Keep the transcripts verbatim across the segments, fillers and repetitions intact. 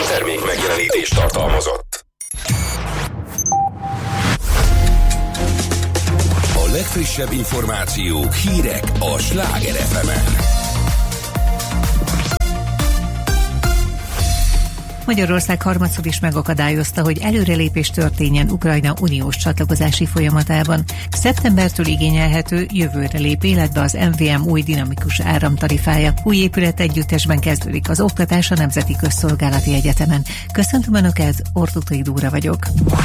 termék megjelenítést tartalmazott. A legfrissebb információk, hírek a Sláger ef emen. Magyarország harmadszor is megakadályozta, hogy előrelépés történjen Ukrajna uniós csatlakozási folyamatában. Szeptembertől igényelhető, jövőre lép életbe az em vé em új dinamikus áramtarifája. Új épület együttesben kezdődik az oktatás a Nemzeti Közszolgálati Egyetemen. Köszöntöm Önöket, Ortutai Dóra vagyok.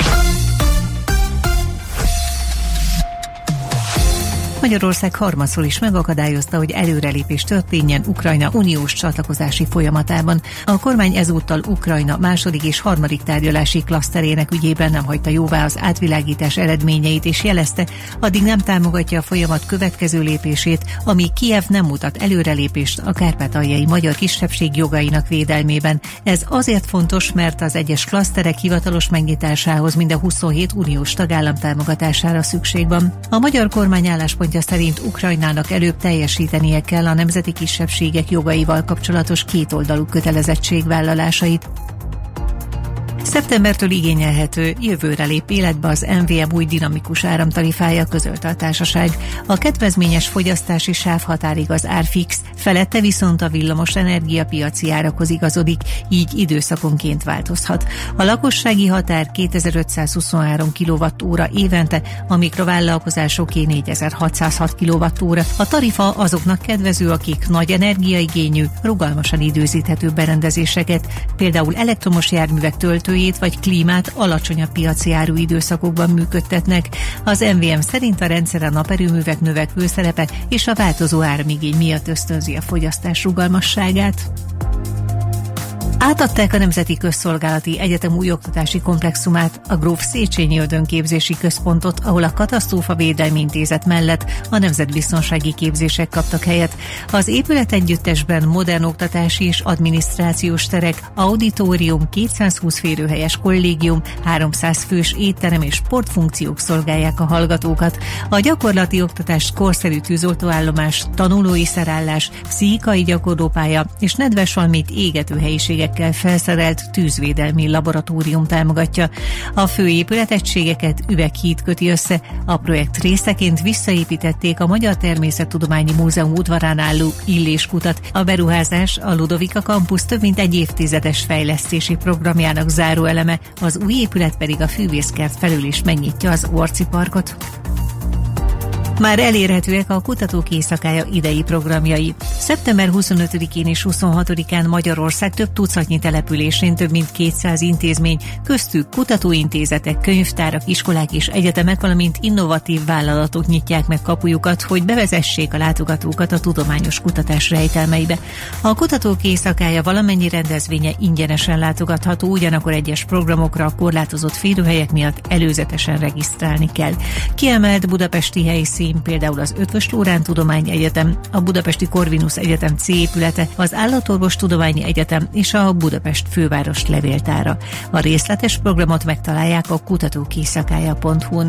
Magyarország harmadszor is megakadályozta, hogy előrelépés történjen Ukrajna uniós csatlakozási folyamatában. A kormány ezúttal Ukrajna második és harmadik tárgyalási klaszterének ügyében nem hagyta jóvá az átvilágítás eredményeit, és jelezte, addig nem támogatja a folyamat következő lépését, amíg Kijev nem mutat előrelépést a kárpátaljai magyar kisebbség jogainak védelmében. Ez azért fontos, mert az egyes klaszterek hivatalos megnyitásához mind a huszonhét uniós tagállam támogatására szükség van. A magyar kormány álláspontja szerint Ukrajnának előbb teljesítenie kell a nemzeti kisebbségek jogaival kapcsolatos kétoldalú kötelezettségvállalásait. Szeptembertől igényelhető, jövőre lép életbe az em vé em új dinamikus áramtarifája, közölte a társaság. A kedvezményes fogyasztási sávhatárig az ár fix, felette viszont a villamos energiapiaci árakhoz igazodik, így időszakonként változhat. A lakossági határ kétezer-ötszázhuszonhárom kilovattóra évente, a mikrovállalkozásoké négyezer-hatszázhat kilovattóra. A tarifa azoknak kedvező, akik nagy energiaigényű, rugalmasan időzíthető berendezéseket, például elektromos járművek töltőjét vagy klímát alacsonyabb piaci áru időszakokban működtetnek. Az em vé em szerint a rendszer a naperőművek növekvő szerepe és a változó áramigény miatt ösztönzi a fogyasztás rugalmasságát. Átadták a Nemzeti Közszolgálati Egyetem új oktatási komplexumát, a Gróf Széchenyi Ödönképzési Központot, ahol a Katasztrófavédelmi Intézet mellett a nemzetbiztonsági képzések kaptak helyet. Az épület együttesben modern oktatási és adminisztrációs terek, auditorium, kétszázhúsz férőhelyes kollégium, háromszáz fős étterem és sportfunkciók szolgálják a hallgatókat. A gyakorlati oktatást korszerű tűzoltóállomás, tanulói szerállás, pszichikai gyakorlópálya és nedves almét égető helyiségek felszerelt tűzvédelmi laboratórium támogatja. A főépületegységeket üveghíd köti össze. A projekt részeként visszaépítették a Magyar Természettudományi Múzeum udvarán álló Illéskutat. A beruházás a Ludovika Campus több mint egy évtizedes fejlesztési programjának záróeleme, az új épület pedig a Fűvészkert felül is megnyitja az Orci parkot. Már elérhetőek a Kutatók Éjszakája idei programjai. Szeptember huszonötödikén és huszonhatodikán Magyarország több tucatnyi településén több mint kétszáz intézmény, köztük kutatóintézetek, könyvtárak, iskolák és egyetemek, valamint innovatív vállalatok nyitják meg kapujukat, hogy bevezessék a látogatókat a tudományos kutatás rejtelmeibe. A Kutatók Éjszakája valamennyi rendezvénye ingyenesen látogatható, ugyanakkor egyes programokra a korlátozott férőhelyek miatt előzetesen regisztrálni kell. Kiemelt budapesti helyszín például az Eötvös Loránd Tudományegyetem, a Budapesti Corvinus Egyetem C épülete, az Állatorvos Tudományi Egyetem és a Budapest Főváros Levéltára. A részletes programot megtalálják a kutatók éjszakája pont hu-n.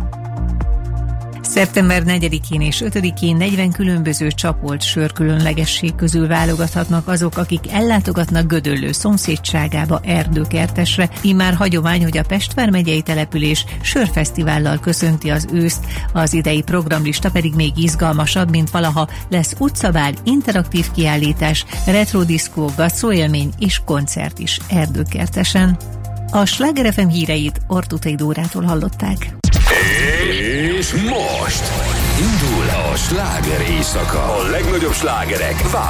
Szeptember negyedikén és ötödikén negyven különböző csapolt sörkülönlegesség közül válogathatnak azok, akik ellátogatnak Gödöllő szomszédságába Erdőkertesre. Immár hagyomány, hogy a Pest vármegyei település sörfesztivállal köszönti az őszt, az idei programlista pedig még izgalmasabb, mint valaha. Lesz utcabál, interaktív kiállítás, retrodiszkó, gasztroélmény és koncert is Erdőkertesen. A Sláger ef em híreit Ortutai Dórától hallották. És most indul a sláger éjszaka. A legnagyobb slágerek